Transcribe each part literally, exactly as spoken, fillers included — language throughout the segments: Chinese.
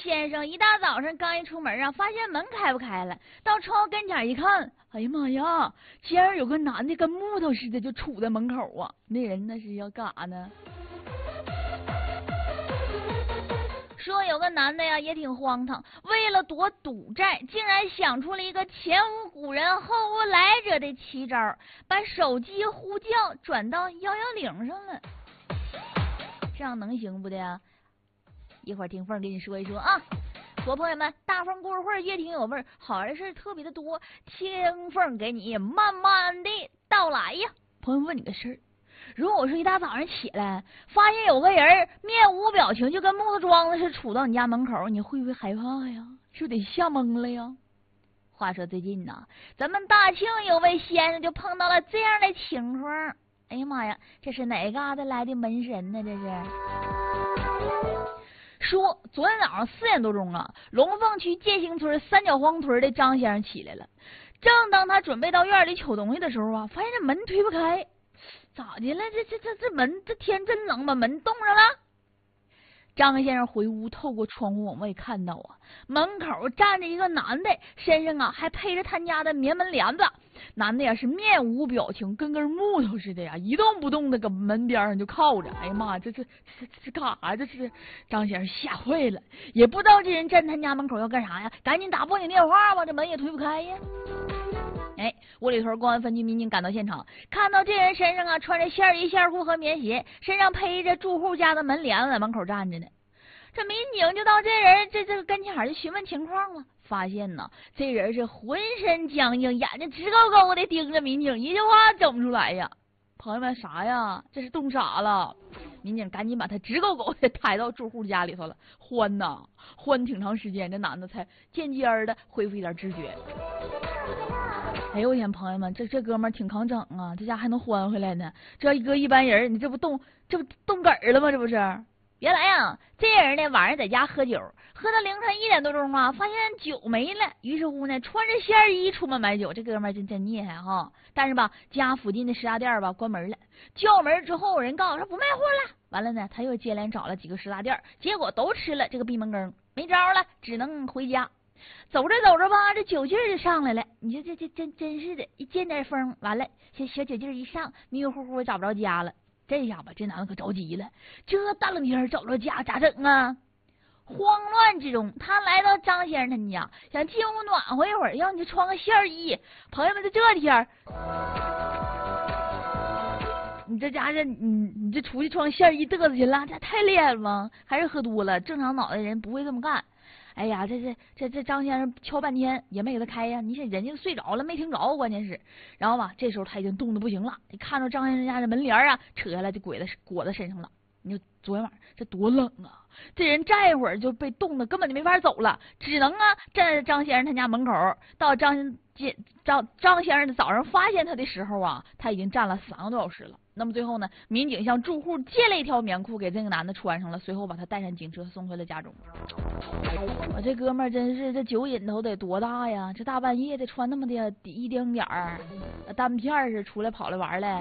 先生一大早上刚一出门啊，发现门开不开了，到窗户跟前一看，哎呀妈呀，竟然有个男的跟木头似的就杵在门口啊！那人那是要干啥呢？说有个男的呀也挺荒唐，为了躲赌债，竟然想出了一个前无古人后无来者的奇招，把手机呼叫转到幺幺零上了。这样能行不的呀？一会儿听凤给你说一说啊。说朋友们，大凤故事会越听有味儿，好玩的事特别的多，听凤给你慢慢的道来呀。朋友们问你个事儿，如果说一大早上起来发现有个人面无表情就跟木头桩子似的杵到你家门口，你会不会害怕呀？是不是得吓懵了呀？话说最近呢，咱们大庆有位先生就碰到了这样的情况。哎呀妈呀，这是哪嘎达来的门神呢？这是说昨天早上四点多钟啊，龙凤区界兴村三角荒屯的张先生起来了，正当他准备到院里取东西的时候啊，发现这门推不开。咋的了？这这这这门，这天真冷，把门冻上了。张先生回屋，透过窗户往外看到啊，门口站着一个男的，身上啊还配着他家的棉门帘子。男的呀是面无表情，跟根木头似的呀，一动不动的搁门边上就靠着。哎呀妈，这这这这干啥？这是张先生吓坏了，也不知道这人站他家门口要干啥呀，赶紧打报警电话吧，这门也推不开呀。哎，屋里头公安分局民警赶到现场，看到这人身上啊穿着线衣线裤和棉鞋，身上披着住户家的门帘子，在门口站着呢。这民警就到这人这这个跟前就询问情况了，发现呢这人是浑身僵硬，眼睛直勾勾的盯着民警，一句话整不出来呀。朋友们，啥呀？这是冻傻了。民警赶紧把他直勾勾的抬到住户家里头了，欢呐欢挺长时间，这男的才渐渐的恢复一点知觉。哎呦我天，朋友们，这这哥们儿挺抗整啊，这家还能欢回来呢。这要一搁一般人，你这不冻这不冻嗝儿了吗？这不是？原来呀，这人呢晚上在家喝酒，喝到凌晨一点多钟啊，发现酒没了，于是乎呢穿着线衣出门买酒。这哥们儿真真厉害哈！但是吧，家附近的食杂店吧关门了，叫门之后人告诉说不卖货了。完了呢，他又接连找了几个食杂店，结果都吃了这个闭门羹，没招了，只能回家。走着走着吧，这酒劲儿就上来了。你说这这真真是的，一见点风，完了小小酒劲儿一上，迷迷糊糊找不着家了。这下吧，这男的可着急了，这大冷天找不着家咋整啊？慌乱之中，他来到张先生他们家，想进屋暖和一会儿，要你就穿个线衣。朋友们，在这天你这家伙，你你这出去穿线衣嘚瑟去了，这太厉害了吗？还是喝多了？正常脑袋人不会这么干。哎呀，这这这这张先生敲半天也没给他开呀！你想人家睡着了没听着，关键是，然后吧，这时候他已经冻得不行了。你看着张先生家的门帘啊，扯下来就裹在裹在身上了。你说昨天晚上这多冷啊！这人站一会儿就被冻得根本就没法走了，只能啊站在张先生他家门口。到张张张先生早上发现他的时候啊，他已经站了三个多小时了。那么最后呢，民警向住户借了一条棉裤给这个男的穿上了，随后把他带上警车送回了家中。我这哥们儿真是这酒瘾头得多大呀！这大半夜的穿那么的一丁点儿单片是出来跑来玩来。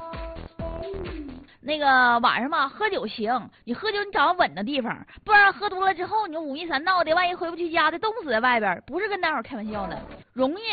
那个晚上吧，喝酒行，你喝酒你找个稳的地方，不然喝多了之后你五迷三道的，万一回不去家的，冻死在外边，不是跟大伙开玩笑的，容易。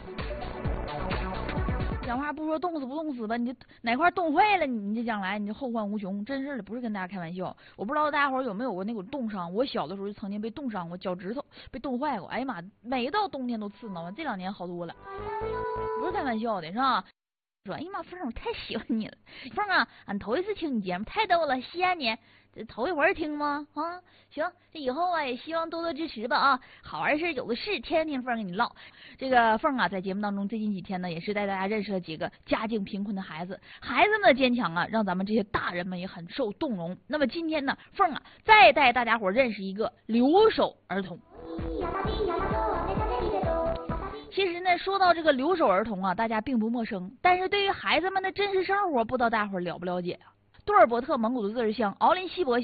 讲话不说冻死不冻死吧，你就哪块冻坏了，你这将来你就后患无穷，真是的，不是跟大家开玩笑。我不知道大家伙有没有过那种冻伤，我小的时候就曾经被冻伤过，脚趾头被冻坏过。哎呀妈，每到冬天都刺挠，这两年好多了，不是开玩笑的，是吧？说，哎呀妈，凤儿，我太喜欢你了，凤儿啊，俺头一次听你节目，太逗了，稀罕你。这头一回听吗？啊，行，这以后啊也希望多多支持吧啊！好玩事有的是，天天凤儿跟你唠。这个凤儿啊，在节目当中最近几天呢，也是带大家认识了几个家境贫困的孩子，孩子们的坚强啊，让咱们这些大人们也很受动容。那么今天呢，凤儿啊再带大家伙认识一个留守儿童。其实呢，说到这个留守儿童啊，大家并不陌生，但是对于孩子们的真实生活，不知道大伙儿了不了解啊？杜尔伯特蒙古的自治乡敖林锡伯